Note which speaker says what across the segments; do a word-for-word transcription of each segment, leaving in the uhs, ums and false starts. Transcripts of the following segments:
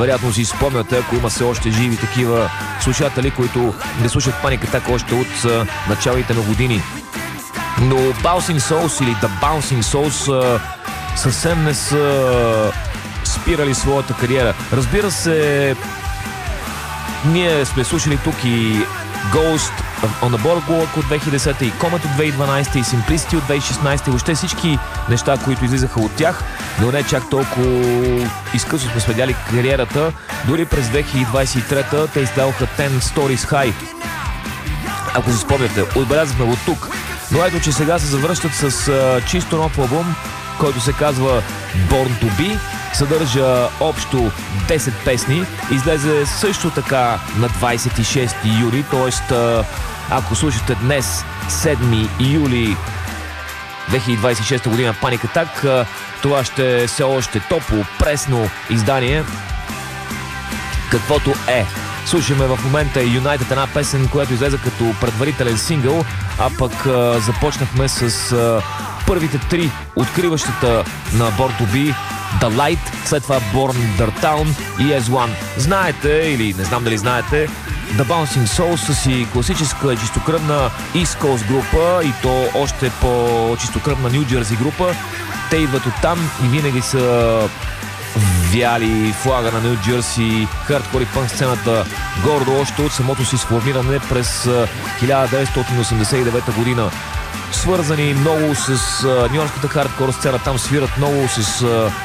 Speaker 1: Вероятно си спомняте, ако има все още живи такива слушатели, които не слушат Panic Attack още от а, началите на години. Но Bouncing Souls или The Bouncing Souls а, съвсем не са спирали своята кариера. Разбира се, ние сме слушали тук и Ghost on the Boardwalk от две хиляди и десета, и Comet от две хиляди и дванадесета, и Simplicity от две хиляди и шестнадесета, и въобще всички неща, които излизаха от тях, но не чак толкова изкъсно сме следяли кариерата. Дори през две хиляди двадесет и трета те издаваха Ten Stories High. Ако си спомняте, отбелязахме го тук. Но ето, че сега се завръщат с а, чисто нов албум, който се казва Born to Be. Съдържа общо десет песни. Излезе също така на двадесет и шести юли, т.е. ако слушате днес, седми юли две хиляди двадесет и шеста година, Panic Attack, това ще е все още топло, пресно издание, каквото е. Слушаме в момента United, една песен, която излезе като предварителен сингъл, а пък а, започнахме с а, първите три, откриващата на Born to Be, The Light, след това Born the Town и As One. Знаете, или не знам дали знаете, The Bouncing Souls са си класическа чистокръвна East Coast група, и то още по-чистокръвна New Jersey група. Те идват оттам и винаги са вяли флага на Ню Джерси, хардкор и пънк сцената гордо още от самото си сформиране през хиляда деветстотин осемдесет и девета година. Свързани много с нюйоркската хардкор сцена, там свират много с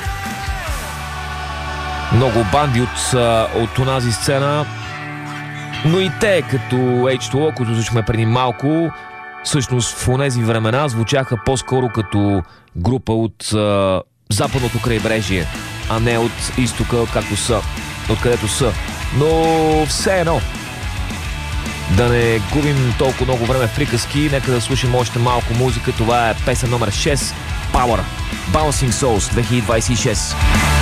Speaker 1: много банди от, от онази сцена, но и те, като Ейч ту О, които слушахме преди малко, всъщност в онези времена звучаха по-скоро като група от а, западното крайбрежие, а не от изтока, както са, откъдето са. Но все едно, да не губим толкова много време в приказки, нека да слушам още малко музика. Това е песен номер шест, Power, Bouncing Souls две хиляди двадесет и шеста.